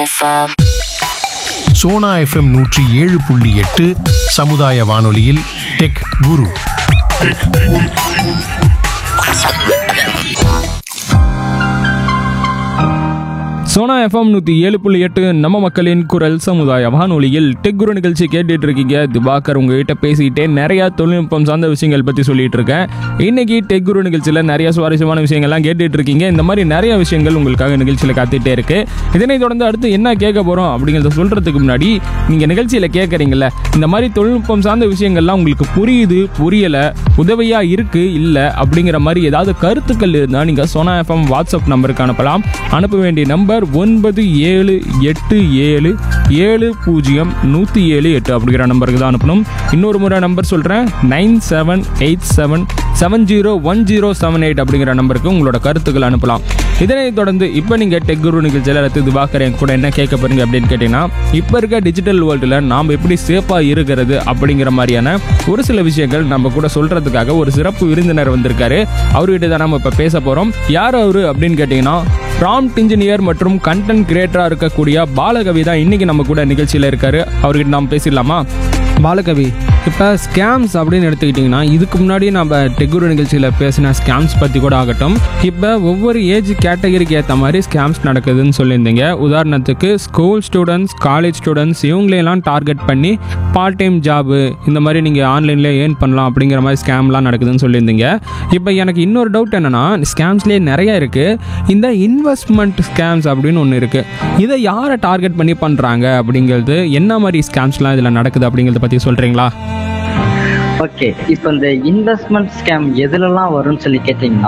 Sona FM 107.8 சமுதாய வானொலியில் tech குரு. Sona FM 107.8 நம்ம மக்களின் குரல் சமுதாய வானொலியில் டெக் குரு நிகழ்ச்சி கேட்டுட்டு இருக்கீங்க. திவாகர் உங்ககிட்ட பேசிக்கிட்டே நிறைய தொழில்நுட்பம் சார்ந்த விஷயங்கள் பற்றி சொல்லிட்டு இருக்கேன். இன்னைக்கு டெக் குரு நிகழ்ச்சியில் நிறைய சுவாரஸ்யமான விஷயங்கள்லாம் கேட்டுட்டு இருக்கீங்க. இந்த மாதிரி நிறைய விஷயங்கள் உங்களுக்காக நிகழ்ச்சியில் காத்துட்டே இருக்கு. இதனை தொடர்ந்து அடுத்து என்ன கேட்க போகிறோம் அப்படிங்கிறத சொல்கிறதுக்கு முன்னாடி நீங்கள் நிகழ்ச்சியில் கேட்குறீங்களே இந்த மாதிரி தொழில்நுட்பம் சார்ந்த விஷயங்கள்லாம் உங்களுக்கு புரியுது புரியலை உதவியாக இருக்குது இல்லை அப்படிங்கிற மாதிரி ஏதாவது கருத்துக்கள் இருந்தால் நீங்கள் சோனா எஃப்எம் வாட்ஸ்அப் நம்பருக்கு அனுப்பலாம். அனுப்ப வேண்டிய நம்பர் 9787070178 அப்படிங்கிற நம்பருக்கு தான் அனுப்பணும். இன்னொரு முறை நம்பர் சொல்கிறேன், 9787701078 அப்படிங்கிற நம்பருக்கு உங்களோட கருத்துக்கள் அனுப்பலாம். இதனை தொடர்ந்து இப்போ நீங்கள் டெக் குரு நிகழ்ச்சியில் ரத்து திவாகர் என் கூட என்ன கேட்க போறீங்க அப்படின்னு கேட்டிங்கன்னா, இப்போ இருக்க டிஜிட்டல் வேர்ல்டில் நாம் எப்படி சேஃபாக இருக்கிறது அப்படிங்கிற மாதிரியான ஒரு சில விஷயங்கள் நம்ம கூட சொல்கிறதுக்காக ஒரு சிறப்பு விருந்தினர் வந்திருக்காரு. அவர்கிட்ட தான் நம்ம இப்போ பேச போகிறோம். யார் அவர் அப்படின்னு கேட்டிங்கன்னா, ப்ராம்ப்ட் இன்ஜினியர் மற்றும் கண்டென்ட் கிரியேட்டராக இருக்கக்கூடிய பாலகவி தான் இன்னைக்கு நம்ம கூட நிகழ்ச்சியில் இருக்காரு. அவர்கிட்ட நாம் பேசிடலாமா? பாலகவி, இப்போ ஸ்கேம்ஸ் அப்படின்னு எடுத்துக்கிட்டிங்கன்னா, இதுக்கு முன்னாடி நம்ம டெக்குரு நிகழ்ச்சியில் பேசின ஸ்கேம்ஸ் பற்றி கூட ஆகட்டும், இப்போ ஒவ்வொரு ஏஜ் கேட்டகரிக்கு ஏற்ற மாதிரி ஸ்கேம்ஸ் நடக்குதுன்னு சொல்லியிருந்தீங்க. உதாரணத்துக்கு school students, college students இவங்களையெல்லாம் target பண்ணி பார்ட் டைம் ஜாபு இந்த மாதிரி நீங்கள் ஆன்லைன்லேயே ஏர்ன் பண்ணலாம் அப்படிங்கிற மாதிரி ஸ்கேம்லாம் நடக்குதுன்னு சொல்லியிருந்தீங்க. இப்போ எனக்கு இன்னொரு டவுட் என்னென்னா, ஸ்கேம்ஸ்லேயே நிறைய இருக்குது. இந்த இன்வெஸ்ட்மெண்ட் ஸ்கேம்ஸ் அப்படின்னு ஒன்று இருக்குது. இதை யாரை டார்கெட் பண்ணி பண்ணுறாங்க அப்படிங்கிறது, என்ன மாதிரி ஸ்கேம்ஸ்லாம் இதில் நடக்குது அப்படிங்கிறத பற்றி சொல்கிறீங்களா? ஓகே, இப்போ இந்த இன்வெஸ்ட்மெண்ட் ஸ்கேம் எதுலலாம் வரும்னு சொல்லி கேட்டிங்கன்னா,